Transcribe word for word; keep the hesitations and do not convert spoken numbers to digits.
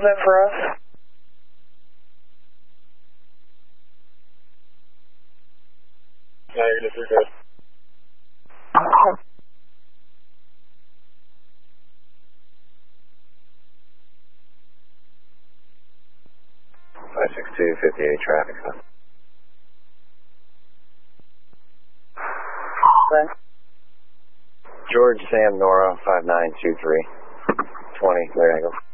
in for us. Yeah, you're good. You're good. five six two, fifty-eight traffic. Okay. George, Sam, Nora, five nine two three, twenty, clear angle.